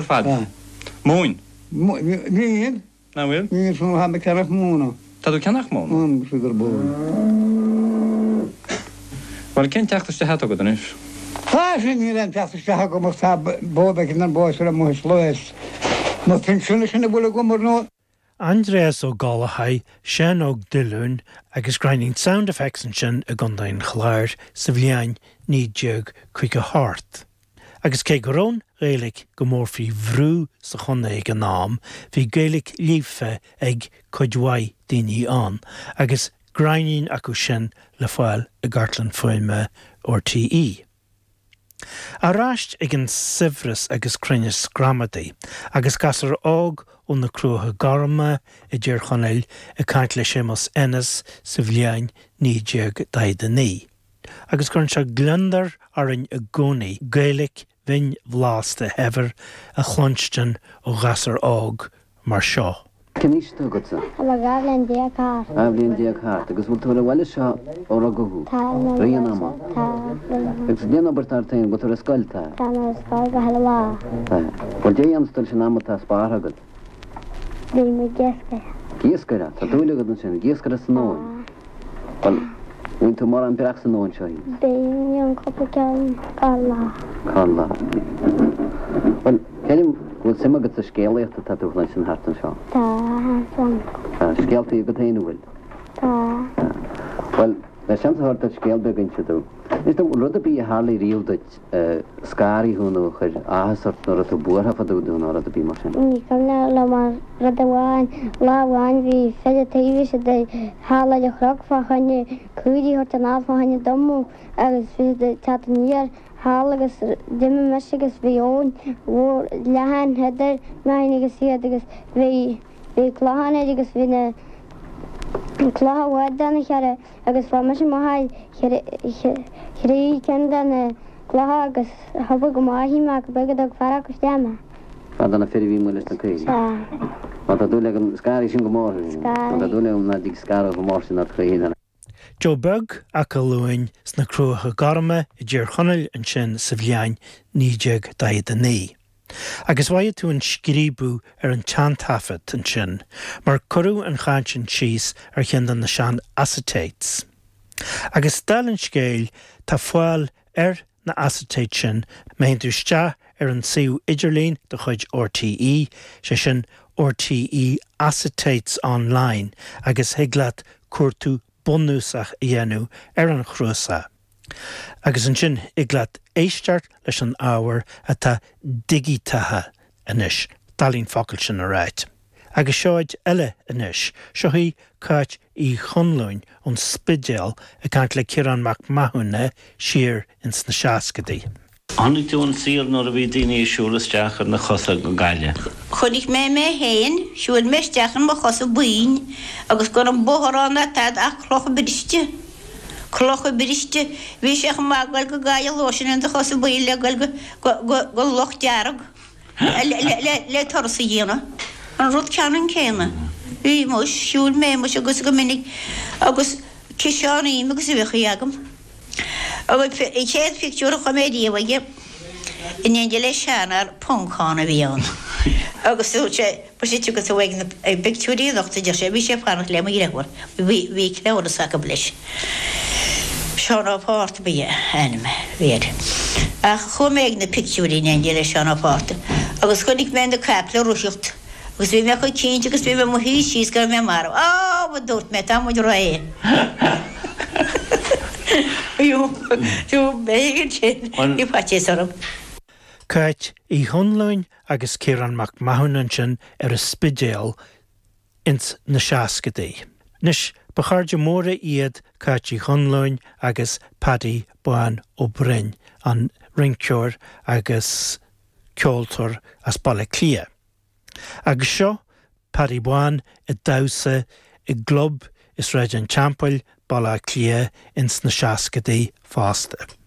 fad. Moin. Níon? Na bhfuil? Níon fún ha me ceannach múna. Tá tú ceannach món? Sugar bó. Well, cén teachtaiste hat agad anis? Tá sin ní an teachtaiste go mar tá bóbeic an bóis ar mó slóis. Má fin sinna sinna bhfuil go mar nó. Andreas O'Gallagher sin og Dillún agus grinding sound effects an sin a gundain chláir sa bhliain ní deag chuig a hart. Agus cé gorón rélik go mór fi bhrú sa chunna ag an nám, fi gélik lífe ag coidhhaid daoine an, agus grinding acu sin le fáil a gartlan foilme RTE. Aráist ag an sifras agus crinne scramadaí, agus gasar ág ó na crutha garma I dtír chonneil a caiint le sémas enas sa bhliain ní deag daid ní. Agus gon se glundar ar an a gcónaí Gaelic bhain bhlásta hever a chlunstan ó gasar ág mar seo. Canis tú gotsa? Ama gablen dia car. Gablen dia car. Agus bhfuil tú bhile seo ó ragohu. Rian ama. Agus déana bartartain go tú scoilta. Tá na scoil go halwa. Bhil dé amstal sin ama tá spáir agad. Dí me geske. Giescara, tá dúile agad an sin, giescara san nóin. Bhil bhain tú mar an beach san nóin seo. Dí an copa ceann calla. Calla. Bhil cenim bhfuil sim agad sa scéalaíochta tá tú sin hartan seo. Tá san. Tá scéaltaí agad hainú bhfuil. Tá. Well, leis an harta scéalbe ginte tú. Is do rud a bí a hálaí rialdat scárí húnú chuir áhasart nó a tú buartha fadú dún a bí mar sin. Ní cumna le mar radahhain láhhain bhí feidirtaobh sé de hála de chrog fa chunne cúdí hort an áfa chunne domú agus fi de tataníar hála agus dimme meis agus bhíón bhór lehan heidir mehin agus siad agus bhí chláhan agus bhí na chláhhaid dana cheara agus fá meis maithaid chrí cen dana chláha agus thubba go maithí me go begad ag fara go steama. Fá dana feri bhí muile na chéí. Má tá dúla an scárí sin go mór. Má tá dúla na dig scára go mór sin na chéína. Joe Bug a luin sna crutha garma I dtír chonneil an sin sa bhliain ní deag daid ní. Agus bhaid tú an scríbú ar an teantafad an sin, mar curú an chaint síos ar chindan na sean acetates. Agus stal an scéil tá fáil ar na acetate sin mehin tú sta ar an siú idirlín de chuid RTE, sé sin RTE Acetates Online, agus higlaat cuairtú bonúsach dhéanú ar an chruasa. Agus an sin iglaat éisteart leis an áhar atá digitathe inis, dalín focail sin a ráit. Agus seoid eile inis, seoí cáit I chunlúin ón spidéal a caiint le Ciarán Mac Mahúna siar ins na seascadaí. Annig tú an síl nó a bhí daoine siúlasteach ar na chosa go gaiile. Chunig mé héin, siúil meisteachan mo chosa buin, agus gur an bóthrána tad ach clocha briste. Clocha briste, bhí seach mágail go gaiile losin an de chosa buin le gail go loch dearag. Le torsa dhéana. An rud ceann céna. Bhí mós siúil mé mós agus go minic agus ciseánaí agus i bhecha agam. Agus I chéad pictiúr a chomédíomhaige in éidir le seanar punkánna bhíán. Agus úte ba sé tu go bhhaigh pictiúí nachta de sé bhí sé fanach le íhar, bhí cnéir a saca bleis. Seán ápáta bí anime bhéad. A chuméid na pictiúí in éidir le seán ápáta. Agus chunig mé na capla rúisiocht. Agus bhí me chu cínte agus bhí me mo hí síos gur mé mar. Á, ba dúirt me tá muid ré. Tú bégan sin I páté orm. Cáit I chunlúin agus Ciarán Mac Mahúna sin ar a spidéal ins na seascadaí. Nis ba chairde móra iad cáit I chunlúin agus Paddy Buan ó Bryn an ringceoir agus ceoltóir as balla clia. Agus seo Paddy Buan I dawsa I glob is réid an teampaill balla clia ins na seascadaí fásta.